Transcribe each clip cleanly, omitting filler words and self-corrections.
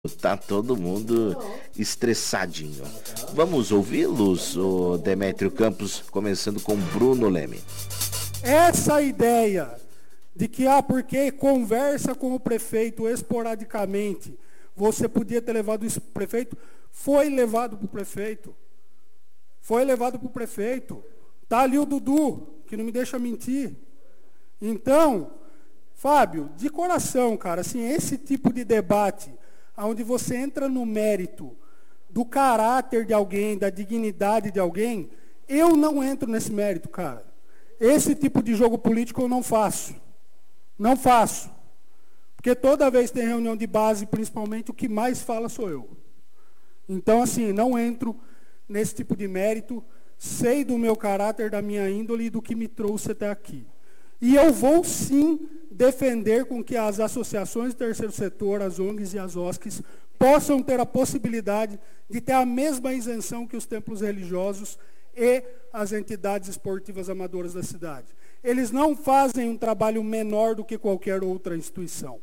Tá todo mundo estressadinho. Vamos ouvi-los, o Demétrio Campos, começando com Bruno Leme. Essa ideia de que, porque conversa com o prefeito esporadicamente, você podia ter levado o prefeito, foi levado para o prefeito. Foi levado para o prefeito. Está ali o Dudu, que não me deixa mentir. Então, Fábio, de coração, cara, assim, esse tipo de debate, onde você entra no mérito do caráter de alguém, da dignidade de alguém, eu não entro nesse mérito, cara. Esse tipo de jogo político eu não faço. Não faço. Porque toda vez que tem reunião de base, principalmente, o que mais fala sou eu. Então, assim, não entro nesse tipo de mérito, sei do meu caráter, da minha índole e do que me trouxe até aqui. E eu vou, sim, defender com que as associações do terceiro setor, as ONGs e as OSCs, possam ter a possibilidade de ter a mesma isenção que os templos religiosos e as entidades esportivas amadoras da cidade. Eles não fazem um trabalho menor do que qualquer outra instituição.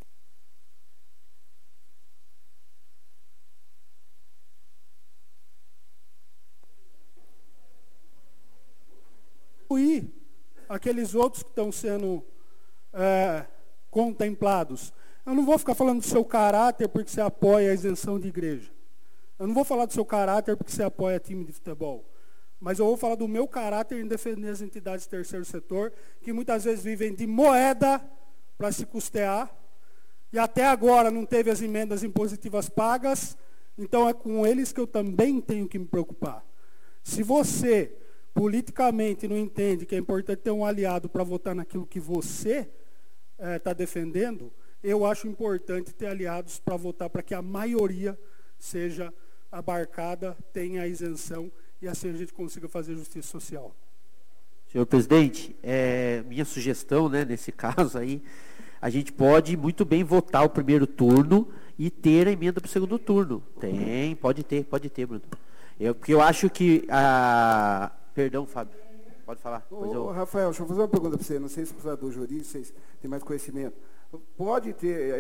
E aqueles outros que estão sendo contemplados. Eu não vou ficar falando do seu caráter porque você apoia a isenção de igreja. Eu não vou falar do seu caráter porque você apoia time de futebol. Mas eu vou falar do meu caráter em defender as entidades do terceiro setor, que muitas vezes vivem de moeda para se custear, e até agora não teve as emendas impositivas pagas, então é com eles que eu também tenho que me preocupar. Se você, politicamente, não entende que é importante ter um aliado para votar naquilo que você está defendendo, eu acho importante ter aliados para votar para que a maioria seja abarcada, tenha a isenção, e assim a gente consiga fazer justiça social. Senhor presidente, minha sugestão, nesse caso aí, a gente pode muito bem votar o primeiro turno e ter a emenda para o segundo turno. Pode ter, Bruno. Porque eu acho que Perdão, Fábio. Pode falar. Rafael, deixa eu fazer uma pergunta para você. Não sei se o professor jurídico, vocês têm mais conhecimento. Pode ter.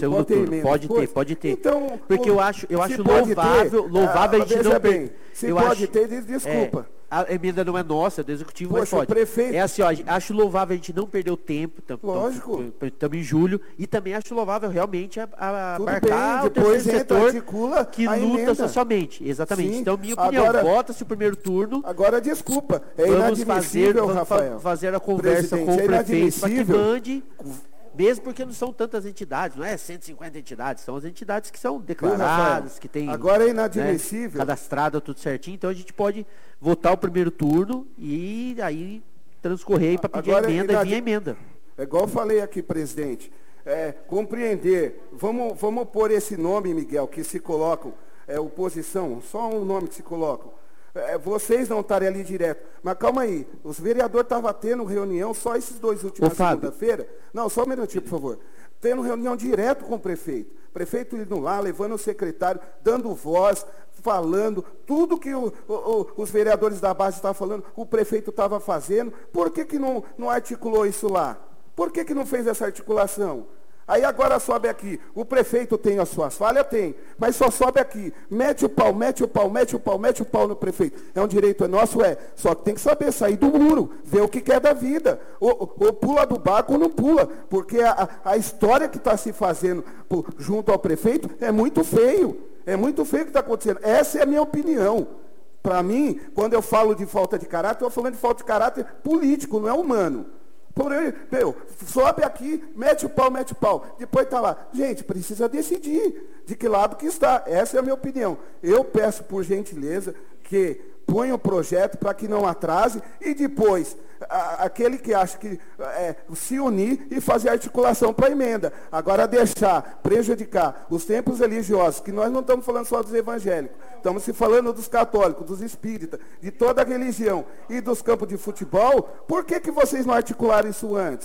Pode ter. Então, porque eu acho louvável a gente não bem. Se pode ter, desculpa. A emenda não é nossa, é do executivo, Poxa, mas pode. Prefeito... É assim, acho louvável a gente não perder o tempo. Lógico. Estamos em julho. E também acho louvável realmente abarcar o terceiro setor que luta socialmente. Exatamente. Sim. Então, minha opinião, vota-se o primeiro turno. Agora, desculpa. Vamos fazer a conversa com o prefeito para que mande... Mesmo porque não são tantas entidades, não é 150 entidades, são as entidades que são declaradas, que têm... Agora é inadmissível. Cadastrada, tudo certinho, então a gente pode votar o primeiro turno e aí transcorrer aí para pedir a emenda e vir a emenda. É igual eu falei aqui, presidente, compreender, vamos pôr esse nome, Miguel, que se colocam, oposição, só um nome que se colocam. Vocês não estarem ali direto. Mas calma aí, os vereadores estavam tendo reunião só esses dois últimos segunda-feira. Não, só um minutinho, por favor. Tendo reunião direto com o prefeito. O prefeito indo lá, levando o secretário, dando voz, falando, tudo que os vereadores da base estavam falando, o prefeito estava fazendo. Por que não articulou isso lá? Por que não fez essa articulação? Aí agora sobe aqui, o prefeito tem as suas falhas? Tem, mas só sobe aqui, mete o pau no prefeito. É um direito nosso? Só que tem que saber sair do muro, ver o que quer da vida. Ou pula do barco ou não pula, porque a história que está se fazendo junto ao prefeito é muito feio. É muito feio o que está acontecendo. Essa é a minha opinião. Para mim, quando eu falo de falta de caráter, eu estou falando de falta de caráter político, não é humano. Sobe aqui, mete o pau. Depois está lá. Gente, precisa decidir de que lado que está. Essa é a minha opinião. Eu peço, por gentileza, que ponha o projeto para que não atrase e depois aquele que acha que se unir e fazer articulação para a emenda. Agora prejudicar os templos religiosos, que nós não estamos falando só dos evangélicos, estamos se falando dos católicos, dos espíritas, de toda a religião e dos campos de futebol. Por que vocês não articularam isso antes?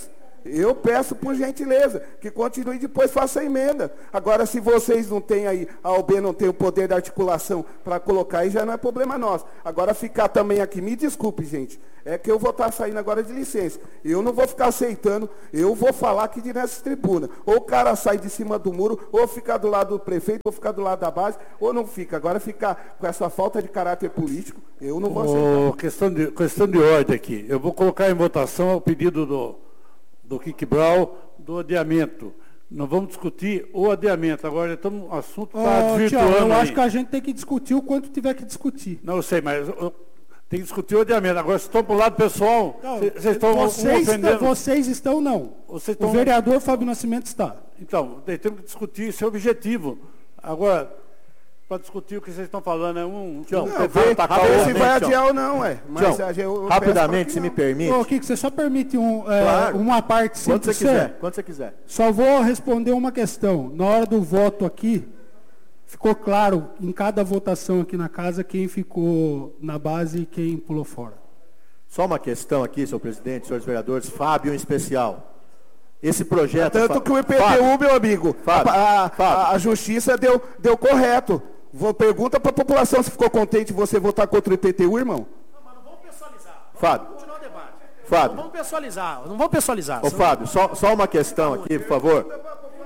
Eu peço por gentileza que continue e depois faça a emenda. Agora, se vocês não têm aí, a OB não tem o poder de articulação para colocar, aí já não é problema nosso. Agora, ficar também aqui, me desculpe, gente, é que eu vou estar saindo agora de licença. Eu não vou ficar aceitando, eu vou falar aqui nessa tribuna. Ou o cara sai de cima do muro, ou fica do lado do prefeito, ou fica do lado da base, ou não fica. Agora, ficar com essa falta de caráter político, eu não vou aceitar. Questão de ordem aqui. Eu vou colocar em votação o pedido do Kik Brau do adiamento. Nós vamos discutir o adiamento. Agora estamos, o assunto está desvirtuando. Eu acho que a gente tem que discutir o quanto tiver que discutir. Não, eu sei, mas tem que discutir o adiamento. Agora, se estão para o lado pessoal, vocês estão ofendendo. Vocês estão, não. O vereador Fábio Nascimento está. Então, temos que discutir esse objetivo. Agora, para discutir o que vocês estão falando, é se vai adiar ou não, mas rapidamente, se me permite. Ô, Kiko, você só permite uma parte simples. Quando você quiser. Só vou responder uma questão. Na hora do voto aqui, ficou claro em cada votação aqui na casa quem ficou na base e quem pulou fora. Só uma questão aqui, senhor presidente, senhores vereadores, Fábio em especial. Esse projeto... Tanto que o IPTU, meu amigo, a justiça deu correto. Pergunta para a população se ficou contente de você votar contra o IPTU, irmão. Não, mas não vamos pessoalizar. Fábio. Vamos continuar o debate. Fábio. Não vamos pessoalizar. Não vamos pessoalizar. Ô, Fábio, só uma questão aqui, por favor.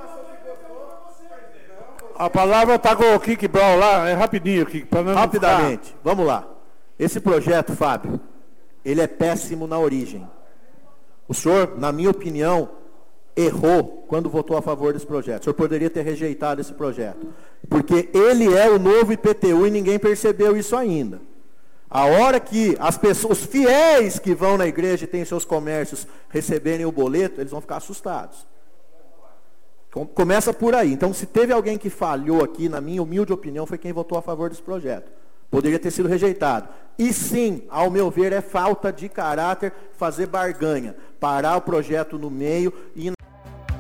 A palavra está com o Kik Brau lá, é rapidinho, Kik. Rapidamente, vamos lá. Esse projeto, Fábio, ele é péssimo na origem. O senhor, na minha opinião, errou quando votou a favor desse projeto. O senhor poderia ter rejeitado esse projeto. Porque ele é o novo IPTU e ninguém percebeu isso ainda. A hora que as pessoas, os fiéis que vão na igreja e têm seus comércios receberem o boleto, eles vão ficar assustados. Começa por aí. Então, se teve alguém que falhou aqui, na minha humilde opinião, foi quem votou a favor desse projeto. Poderia ter sido rejeitado. E sim, ao meu ver, é falta de caráter fazer barganha, parar o projeto no meio e